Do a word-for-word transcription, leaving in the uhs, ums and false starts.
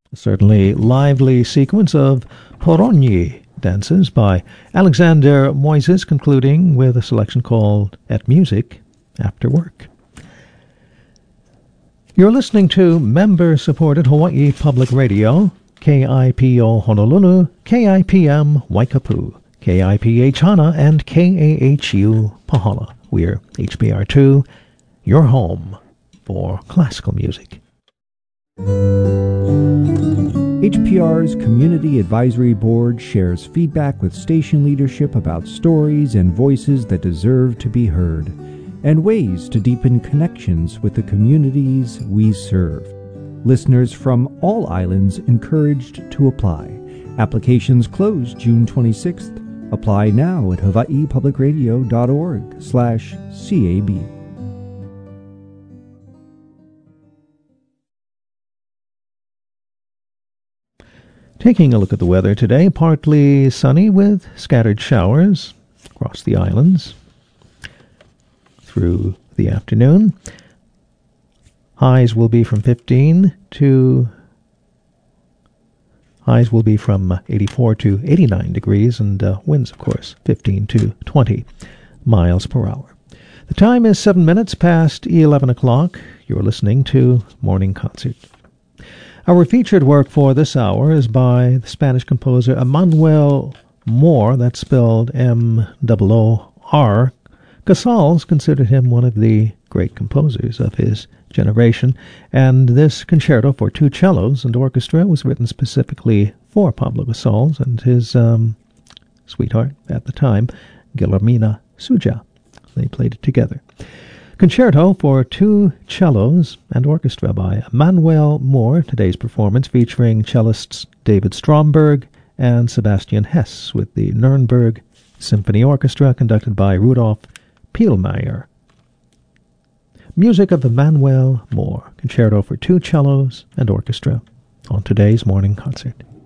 Certainly lively sequence of Poronyi dances by Alexander Moises, concluding with a selection called At Music After Work. You're listening to member-supported Hawaii Public Radio, K I P O Honolulu, K I P M Waikapu, K I P H Hana, and K A H U Pahala. We're H B R two, your home for classical music. H P R's Community Advisory Board shares feedback with station leadership about stories and voices that deserve to be heard, and ways to deepen connections with the communities we serve. Listeners from all islands encouraged to apply. Applications close June twenty-sixth. Apply now at hawaii public radio dot org slash C A B. Taking a look at the weather today, partly sunny with scattered showers across the islands through the afternoon. Highs will be from fifteen to highs will be from eighty-four to eighty-nine degrees, and uh, winds, of course, fifteen to twenty miles per hour. The time is seven minutes past eleven o'clock. You're listening to Morning Concert. Our featured work for this hour is by the Spanish composer Emmanuel Moore, that's spelled M O O R. Casals considered him one of the great composers of his generation, and this concerto for two cellos and orchestra was written specifically for Pablo Casals and his um, sweetheart at the time, Guillermina Suja. They played it together. Concerto for two cellos and orchestra by Emmanuel Moore, today's performance featuring cellists David Stromberg and Sebastian Hess with the Nuremberg Symphony Orchestra conducted by Rudolf Pielmeyer. Music of Emmanuel Moore, concerto for two cellos and orchestra on today's Morning Concert.